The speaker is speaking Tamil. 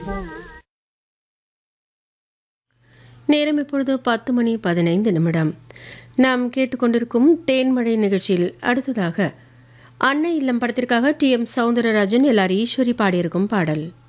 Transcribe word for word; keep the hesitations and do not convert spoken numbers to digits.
நேரம் இப்பொழுது பத்து மணி பதினைந்து நிமிடம். நாம் கேட்டுக்கொண்டிருக்கும் தேன்மழை நிகழ்ச்சியில் அடுத்ததாக அன்னை இல்லம் படத்திற்காக D M Soundararajan, L R Eswari பாடியிருக்கும் பாடல்.